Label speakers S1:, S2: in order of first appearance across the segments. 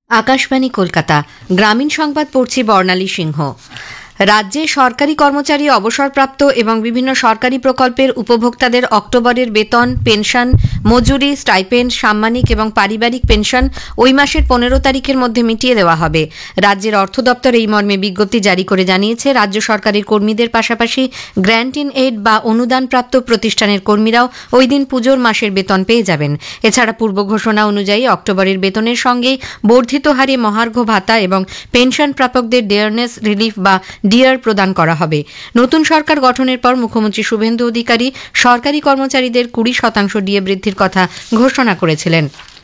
S1: আকাশবাণী কলকাতা গ্রামীণ সংবাদ পড়ছি বর্ণালী সিংহ। রাজ্যে সরকারি কর্মচারী, অবসরপ্রাপ্ত এবং বিভিন্ন সরকারি প্রকল্পের উপভোক্তাদের অক্টোবরের বেতন, পেনশন, মজুরি, স্টাইপেন্ড, সাম্মানিক এবং পারিবারিক পেনশন ওই মাসের 15 তারিখের মধ্যে মিটিয়ে দেওয়া হবে। রাজ্যের অর্থ দপ্তর এই মর্মে বিজ্ঞপ্তি জারি করে জানিয়েছে, রাজ্য সরকারের কর্মীদের পাশাপাশি গ্র্যান্ট ইন এইড বা অনুদানপ্রাপ্ত প্রতিষ্ঠানের কর্মীরাও ওই দিন পুজোর মাসের বেতন পেয়ে যাবেন। এছাড়া পূর্ব ঘোষণা অনুযায়ী অক্টোবরের বেতনের সঙ্গেই বর্ধিত হারে মহার্ঘ ভাতা এবং পেনশন প্রাপকদের ডিয়ারনেস রিলিফ বা ডিয়ার প্রদান করা হবে। নতুন সরকার গঠনের পর মুখ্যমন্ত্রী শুভেন্দু অধিকারী সরকারি কর্মচারীদের 20% ডিএ বৃদ্ধির কথা ঘোষণা করেছিলেন।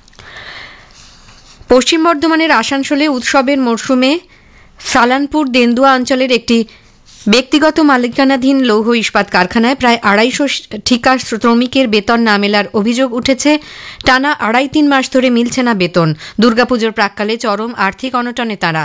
S1: পশ্চিম বর্ধমানের আসানসোলে উৎসবের মরশুমে সালানপুর দেন্দুয়া অঞ্চলের একটি ব্যক্তিগত মালিকানাধীন লৌহ ইস্পাত কারখানায় প্রায় 250 ঠিকা শ্রমিকের বেতন না মেলার অভিযোগ উঠেছে। টানা 2.5-3 মাস ধরে মিলছে না বেতন। দুর্গাপুজোর প্রাক্কালে চরম আর্থিক অনটনে তারা।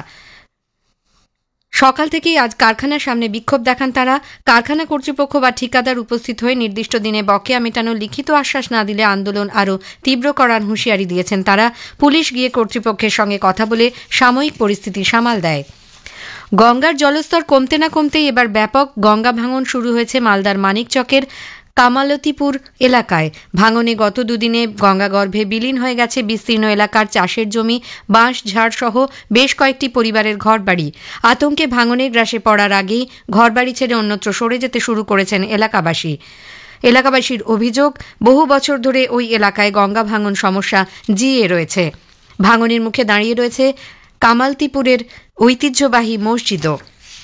S1: সকাল থেকেই আজ কারখানার সামনে বিক্ষোভ দেখান তারা। কারখানা কর্তৃপক্ষ বা ঠিকাদার উপস্থিত হয়ে নির্দিষ্ট দিনে বকেয়া মেটানোর লিখিত আশ্বাস না দিলে আন্দোলন আরও তীব্র করার হুঁশিয়ারি দিয়েছেন তারা। পুলিশ গিয়ে কর্তৃপক্ষের সঙ্গে কথা বলে সাময়িক পরিস্থিতি সামাল দেয়। গঙ্গার জলস্তর কমতে না কমতেই এবার ব্যাপক গঙ্গা ভাঙন শুরু হয়েছে মালদার মানিকচকের কামালতিপুর এলাকায়। ভাঙনে গত দুদিনে গঙ্গাগর্ভে বিলীন হয়ে গেছে বিস্তীর্ণ এলাকার চাষের জমি, বাঁশ ঝাড় সহ বেশ কয়েকটি পরিবারের ঘরবাড়ি। আতঙ্কে ভাঙনের গ্রাসে পড়ার আগেই ঘরবাড়ি ছেড়ে অন্যত্র সরে যেতে শুরু করেছেন এলাকাবাসীর অভিযোগ, বহু বছর ধরে ওই এলাকায় গঙ্গা ভাঙন সমস্যা জিয়ে রয়েছে। ভাঙনের মুখে দাঁড়িয়ে রয়েছে কামালতিপুরের ঐতিহ্যবাহী মসজিদও।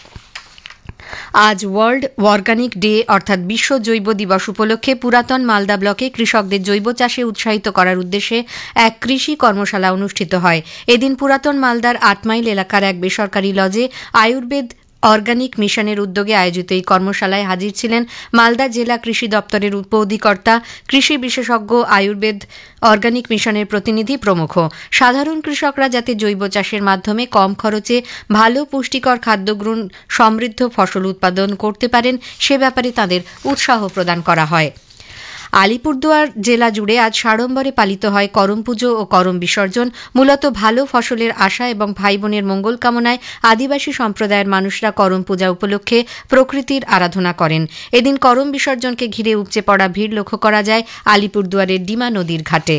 S1: আজ ওয়ার্ল্ড অর্গানিক ডে অর্থাৎ বিশ্ব জৈব দিবস উপলক্ষে পুরাতন মালদা ব্লকে কৃষকদের জৈব চাষে উৎসাহিত করার উদ্দেশ্যে এক কৃষি কর্মশালা অনুষ্ঠিত হয়। এদিন পুরাতন মালদার 8 মাইল এলাকার এক বেসরকারি লজে আয়ুর্বেদ অর্গানিক মিশনের উদ্যোগে আয়োজিত এই কর্মশালায় হাজির ছিলেন মালদা জেলা কৃষি দপ্তরের উপ অধিকর্তা, কৃষি বিশেষজ্ঞ, আয়ুর্বেদ অর্গানিক মিশনের প্রতিনিধি প্রমুখ। সাধারণ কৃষকরা যাতে জৈব চাষের মাধ্যমে কম খরচে ভালো পুষ্টিকর খাদ্যগুণ সমৃদ্ধ ফসল উৎপাদন করতে পারেন সে ব্যাপারে তাদের উৎসাহ প্রদান করা হয়। আলিপুরদুয়ার জেলা জুড়ে আজ সাড়ম্বরে পালিত হয় করম পুজো ও করম বিসর্জন। মূলত ভালো ফসলের আশা এবং ভাই বোনের মঙ্গল কামনায় আদিবাসী সম্প্রদায়ের মানুষরা করম পূজা উপলক্ষে প্রকৃতির আরাধনা করেন। এদিন করম বিসর্জনকে ঘিরে উপচে পড়া ভিড় লক্ষ্য করা যায় আলিপুরদুয়ারের ডিমা নদীর ঘাটে।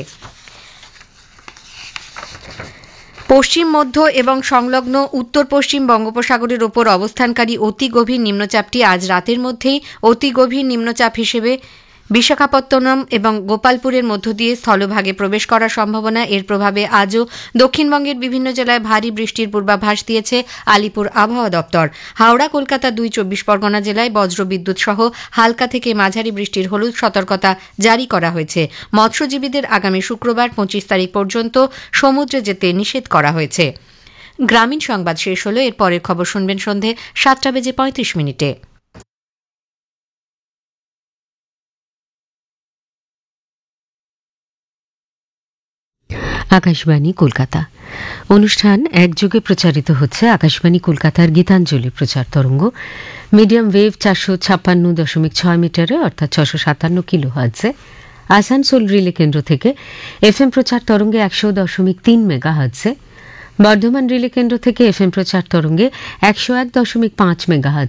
S1: পশ্চিম মধ্য এবং সংলগ্ন উত্তর পশ্চিম বঙ্গোপসাগরের ওপর অবস্থানকারী অতি গভীর নিম্নচাপটি আজ রাতের মধ্যেই অতি গভীর নিম্নচাপ হিসেবে বিশাখাপত্তনম এবং গোপালপুরের মধ্য দিয়ে স্থলভাগে প্রবেশ করার সম্ভাবনা। এর প্রভাবে আজও দক্ষিণবঙ্গের বিভিন্ন জেলায় ভারী বৃষ্টির পূর্বাভাস দিয়েছে আলিপুর আবহাওয়া দপ্তর। হাওড়া, কলকাতা, 24 পরগনা জেলায় বজ্রবিদ্যুৎ সহ হালকা থেকে মাঝারি বৃষ্টির হলুদ সতর্কতা জারি করা হয়েছে। মৎস্যজীবীদের আগামী শুক্রবার 25 তারিখ পর্যন্ত সমুদ্রে যেতে নিষেধ করা হয়েছে। গ্রামীণ সংবাদ শেষ হল। এর পরের খবর শুনবেন সন্ধে 7:35।
S2: আকাশবাণী কলকাতা অনুষ্ঠান একযোগে প্রচারিত হচ্ছে আকাশবাণী কলকাতার গীতাঞ্জলি প্রচার তরঙ্গ মিডিয়াম ওয়েভ 456.6 মিটারে অর্থাৎ 657 কিলোহার্টজে, আসানসোল রিলে কেন্দ্র থেকে এফএম প্রচার তরঙ্গে 100.3 মেগাহার্টজে, বর্ধমান রিলে কেন্দ্র থেকে এফএম প্রচার তরঙ্গে 101.5 মেগাহার্টজ